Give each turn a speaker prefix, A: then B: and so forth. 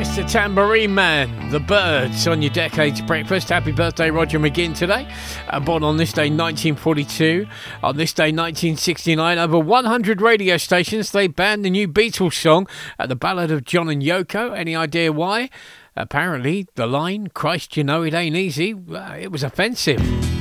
A: Mr. Tambourine Man, The Byrds on your Decades Breakfast. Happy birthday, Roger McGinn, today. Born on this day, 1942. On this day, 1969, over 100 radio stations, they banned the new Beatles song, The Ballad of John and Yoko. Any idea why? Apparently, the line, Christ, you know it ain't easy, it was offensive.